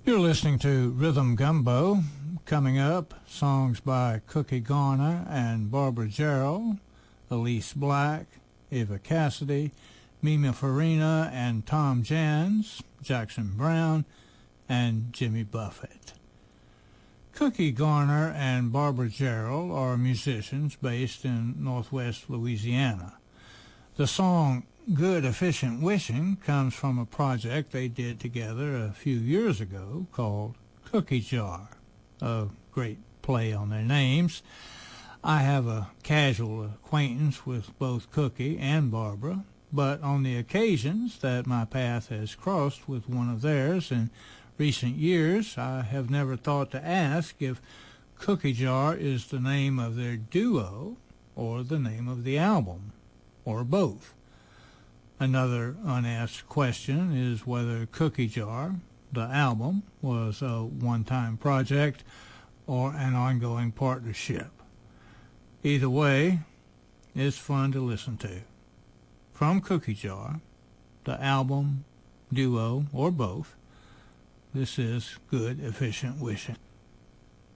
You're listening to Rhythm Gumbo. Coming up, songs by Cookie Garner and Barbara Jarrell, Elise Black, Eva Cassidy, Mima Farina and Tom Jans, Jackson Browne, and Jimmy Buffett. Cookie Garner and Barbara Jarrell are musicians based in northwest Louisiana. The song Good Efficient Wishing comes from a project they did together a few years ago called Cookie Jar, a great play on their names. I have a casual acquaintance with both Cookie and Barbara, but on the occasions that my path has crossed with one of theirs in recent years, I have never thought to ask if Cookie Jar is the name of their duo or the name of the album, or both. Another unasked question is whether Cookie Jar, the album, was a one-time project or an ongoing partnership. Either way, it's fun to listen to. From Cookie Jar, the album, duo, or both, this is Good Efficient Wishing.